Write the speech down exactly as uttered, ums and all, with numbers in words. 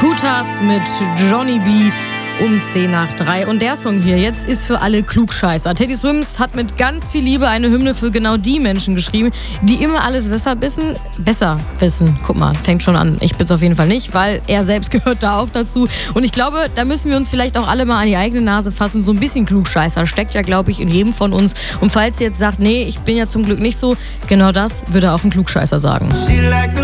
Kutas mit Johnny B. um zehn nach drei. Und der Song hier jetzt ist für alle Klugscheißer. Teddy Swims hat mit ganz viel Liebe eine Hymne für genau die Menschen geschrieben, die immer alles besser wissen. Besser wissen. Guck mal, fängt schon an. Ich bin's auf jeden Fall nicht, weil er selbst gehört da auch dazu. Und ich glaube, da müssen wir uns vielleicht auch alle mal an die eigene Nase fassen. So ein bisschen Klugscheißer steckt ja, glaube ich, in jedem von uns. Und falls ihr jetzt sagt, nee, ich bin ja zum Glück nicht so, genau das würde auch ein Klugscheißer sagen.